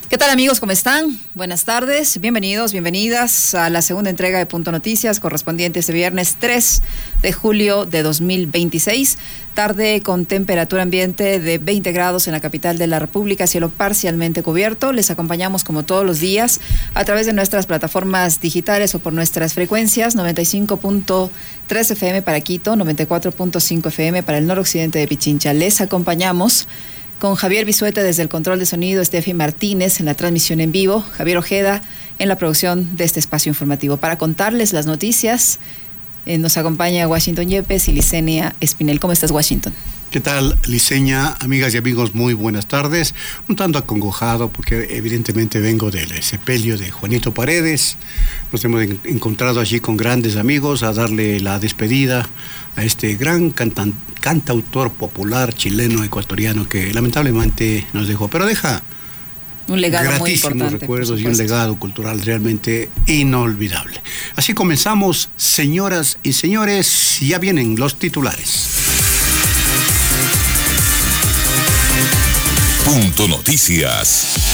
¿Qué tal, amigos? ¿Cómo están? Buenas tardes, bienvenidos, bienvenidas a la segunda entrega de Punto Noticias, correspondiente este viernes 3 de julio de 2026. Tarde con temperatura ambiente de 20 grados en la capital de la República, cielo parcialmente cubierto. Les acompañamos como todos los días a través de nuestras plataformas digitales o por nuestras frecuencias 95.3 FM para Quito, 94.5 FM para el noroccidente de Pichincha. Les acompañamos con Javier Bisuete desde el control de sonido, Steffi Martínez en la transmisión en vivo, Javier Ojeda en la producción de este espacio informativo. Para contarles las noticias, nos acompaña Washington Yepes y Licenia Espinel. ¿Cómo estás, Washington? ¿Qué tal, Liceña? Amigas y amigos, muy buenas tardes. Un tanto acongojado porque evidentemente vengo del sepelio de Juanito Paredes. Nos hemos encontrado allí con grandes amigos a darle la despedida a este gran cantautor popular chileno ecuatoriano que lamentablemente nos dejó, pero deja un legado muy gratísimos importante, recuerdos y un legado cultural realmente inolvidable. Así comenzamos, señoras y señores, ya vienen los titulares. Punto Noticias.